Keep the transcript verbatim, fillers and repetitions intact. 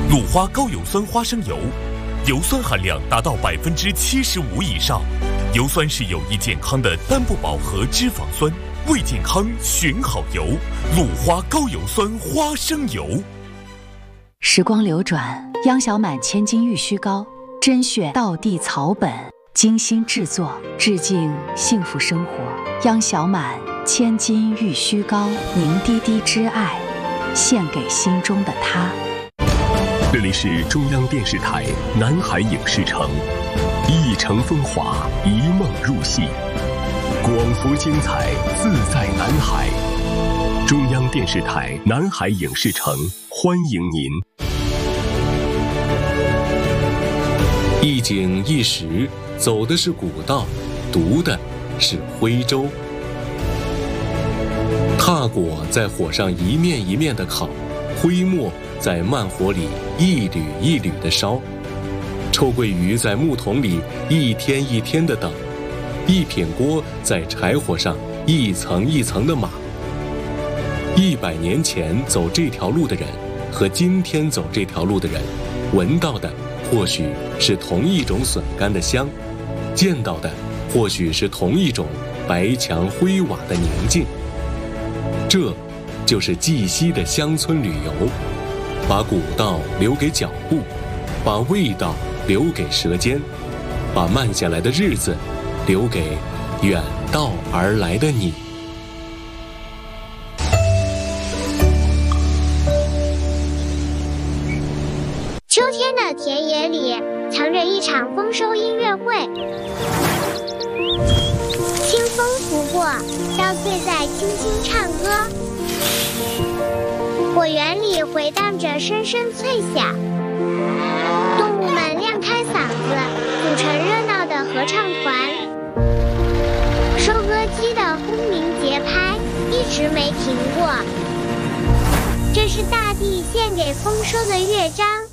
鲁花高油酸花生油，油酸含量达到百分之七十五以上。油酸是有益健康的单不饱和脂肪酸，为健康选好油。鲁花高油酸花生油。 时光流转，央小满千金玉虚膏，甄选道地草本，精心制作，致敬幸福生活。央小满千金玉虚膏，凝滴滴之爱，献给心中的他。 这里是中央电视台南海影视城，一城风华，一梦入戏，广福精彩，自在南海。中央电视台南海影视城欢迎您。 一景一时，走的是古道，读的是徽州。踏果在火上一面一面的烤，徽末在慢火里一缕一缕的烧，臭鳜鱼在木桶里一天一天的等，一品锅在柴火上一层一层的码。一百年前走这条路的人和今天走这条路的人，闻到的或许是同一种笋干的香，见到的或许是同一种白墙灰瓦的宁静。这就是绩溪的乡村旅游，把古道留给脚步，把味道留给舌尖，把慢下来的日子留给远道而来的你。 秋天的田野里藏着一场丰收音乐会，清风拂过，稻穗在轻轻唱歌，果园里回荡着声声脆响，动物们亮开嗓子，组成热闹的合唱团，收割机的轰鸣节拍一直没停过，这是大地献给丰收的乐章。